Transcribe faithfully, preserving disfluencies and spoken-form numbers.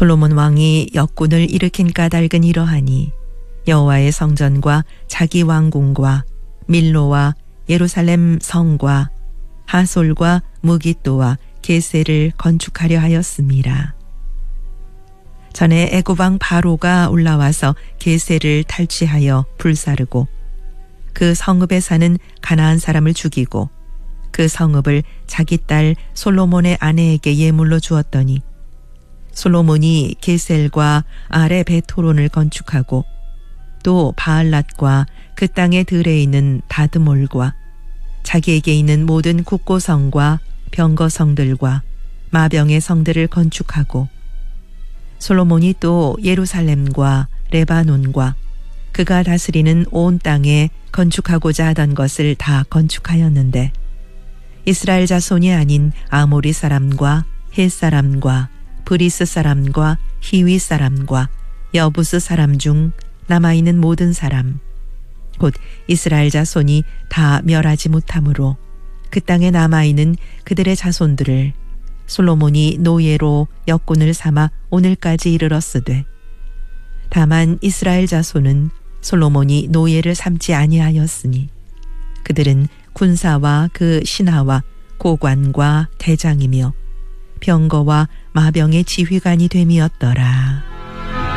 솔로몬 왕이 역군을 일으킨 까닭은 이러하니 여호와의 성전과 자기 왕궁과 밀로와 예루살렘 성과 하솔과 무깃도와 게셀을 건축하려 하였습니다. 전에 애굽 왕 바로가 올라와서 게셀을 탈취하여 불사르고 그 성읍에 사는 가나안 사람을 죽이고 그 성읍을 자기 딸 솔로몬의 아내에게 예물로 주었더니 솔로몬이 게셀과 아레 베토론을 건축하고 또 바알랏과 그 땅의 들에 있는 다드몰과 자기에게 있는 모든 국고성과 병거성들과 마병의 성들을 건축하고 솔로몬이 또 예루살렘과 레바논과 그가 다스리는 온 땅에 건축하고자 하던 것을 다 건축하였는데 이스라엘 자손이 아닌 아모리 사람과 헷 사람과 브리스 사람과 히위 사람과 여부스 사람 중 남아있는 모든 사람 곧 이스라엘 자손이 다 멸하지 못하므로 그 땅에 남아있는 그들의 자손들을 솔로몬이 노예로 역군을 삼아 오늘까지 이르렀으되 다만 이스라엘 자손은 솔로몬이 노예를 삼지 아니하였으니 그들은 군사와 그 신하와 고관과 대장이며 병거와 마병의 지휘관이 됨이었더라.